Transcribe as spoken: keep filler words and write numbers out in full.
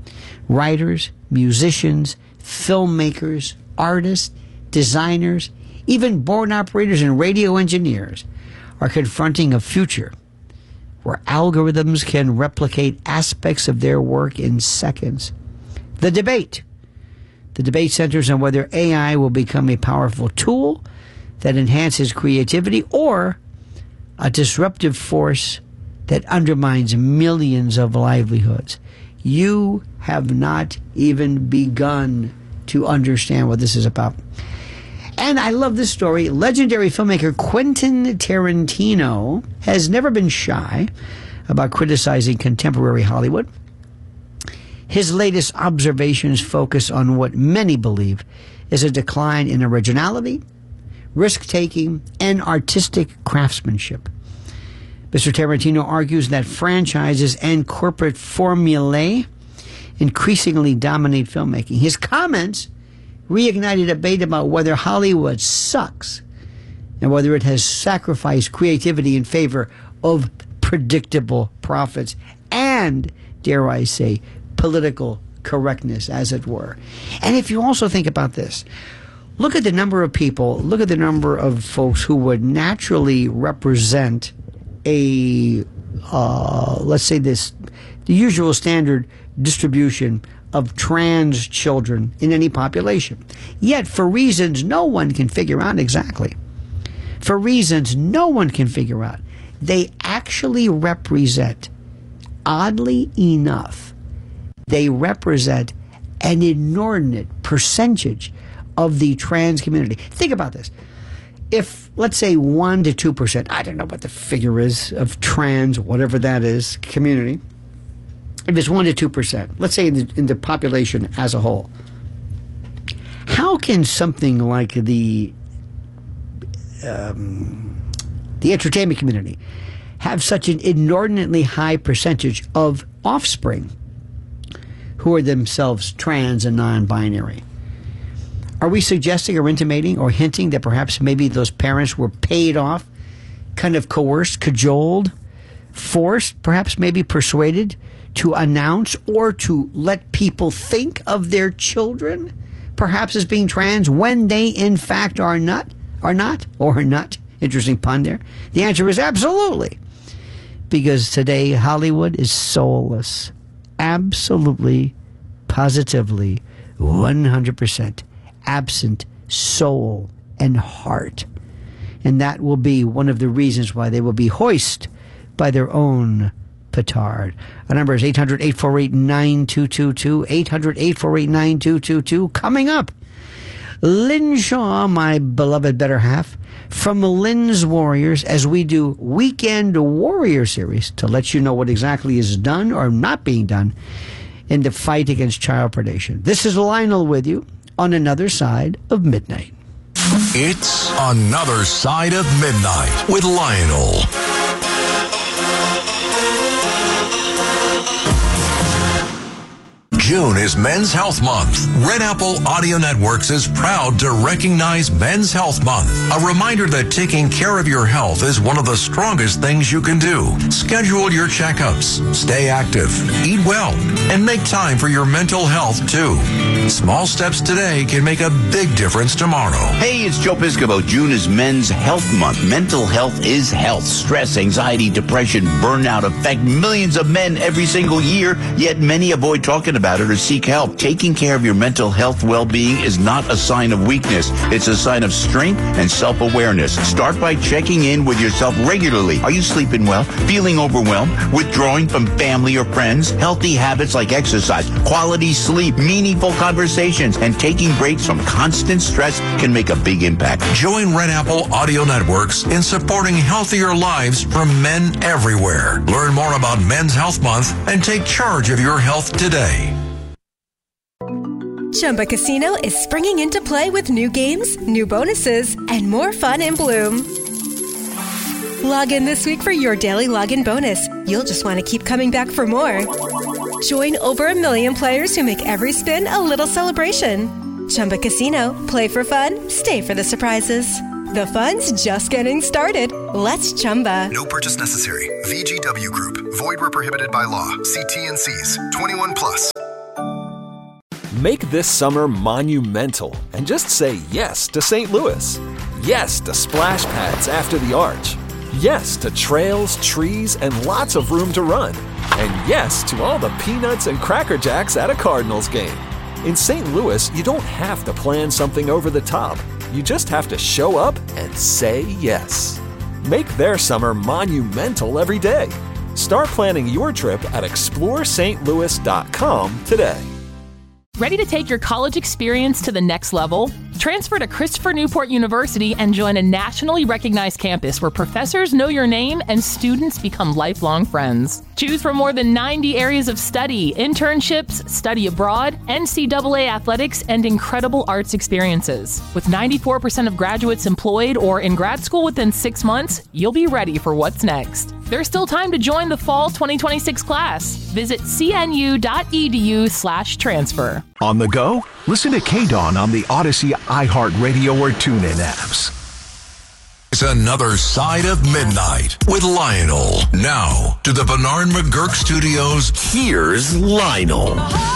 Writers, musicians, filmmakers, artists, designers, even board operators and radio engineers are confronting a future where algorithms can replicate aspects of their work in seconds. The debate. The debate centers on whether A I will become a powerful tool that enhances creativity or a disruptive force that undermines millions of livelihoods. You have not even begun to understand what this is about. And I love this story. Legendary filmmaker Quentin Tarantino has never been shy about criticizing contemporary Hollywood. His latest observations focus on what many believe is a decline in originality, risk-taking, and artistic craftsmanship. Mister Tarantino argues that franchises and corporate formulae increasingly dominate filmmaking. His comments reignited a debate about whether Hollywood sucks and whether it has sacrificed creativity in favor of predictable profits and, dare I say, political correctness, as it were. And if you also think about this, look at the number of people, look at the number of folks who would naturally represent a, uh, let's say this, the usual standard distribution of trans children in any population. Yet, for reasons no one can figure out exactly, for reasons no one can figure out, they actually represent, oddly enough, they represent an inordinate percentage of the trans community. Think about this. If, let's say, one to two percent, I don't know what the figure is, of trans, whatever that is, community, if it's one to two percent, let's say in the, in the population as a whole, how can something like the um, the entertainment community have such an inordinately high percentage of offspring who are themselves trans and non-binary? Are we suggesting or intimating or hinting that perhaps maybe those parents were paid off, kind of coerced, cajoled, forced, perhaps maybe persuaded to announce or to let people think of their children perhaps as being trans when they in fact are not, are not, or are not? Interesting pun there. The answer is absolutely. Because today Hollywood is soulless. Absolutely, positively, one hundred percent absent soul and heart. And that will be one of the reasons why they will be hoisted by their own petard. Our number is eight hundred, eight four eight, nine two two two, eight hundred, eight four eight, nine two two two. Coming up, Lynn Shaw, my beloved better half, from Lynn's Warriors, as we do Weekend Warrior Series to let you know what exactly is done or not being done in the fight against child predation. This is Lionel with you on Another Side of Midnight. It's Another Side of Midnight with Lionel. June is Men's Health Month. Red Apple Audio Networks is proud to recognize Men's Health Month. A reminder that taking care of your health is one of the strongest things you can do. Schedule your checkups, stay active, eat well, and make time for your mental health too. Small steps today can make a big difference tomorrow. Hey, it's Joe Piscopo. June is Men's Health Month. Mental health is health. Stress, anxiety, depression, burnout affect millions of men every single year, yet many avoid talking about it or seek help. Taking care of your mental health well-being is not a sign of weakness. It's a sign of strength and self-awareness. Start by checking in with yourself regularly. Are you sleeping well? Feeling overwhelmed? Withdrawing from family or friends? Healthy habits like exercise, quality sleep, meaningful conversations, and taking breaks from constant stress can make a big impact. Join Red Apple Audio Networks in supporting healthier lives from men everywhere. Learn more about Men's Health Month and take charge of your health today. Chumba Casino is springing into play with new games, new bonuses, and more fun in Bloom. Log in this week for your daily login bonus. You'll just want to keep coming back for more. Join over a million players who make every spin a little celebration. Chumba Casino. Play for fun. Stay for the surprises. The fun's just getting started. Let's Chumba. No purchase necessary. V G W Group. Void where prohibited by law. See T N Cs. twenty-one plus. Make this summer monumental and just say yes to Saint Louis. Yes to splash pads after the arch. Yes to trails, trees, and lots of room to run. And yes to all the peanuts and Cracker Jacks at a Cardinals game. In Saint Louis, you don't have to plan something over the top. You just have to show up and say yes. Make their summer monumental every day. Start planning your trip at explore st louis dot com today. Ready to take your college experience to the next level? Transfer to Christopher Newport University and join a nationally recognized campus where professors know your name and students become lifelong friends. Choose from more than ninety areas of study, internships, study abroad, N C double A athletics, and incredible arts experiences. With ninety-four percent of graduates employed or in grad school within six months, you'll be ready for what's next. There's still time to join the fall twenty twenty-six class. Visit cnu.edu slash transfer. On the go? Listen to K-Dawn on the Odyssey, iHeartRadio, or TuneIn apps. It's another side of midnight with Lionel. Now to the Bernard McGurk Studios. Here's Lionel.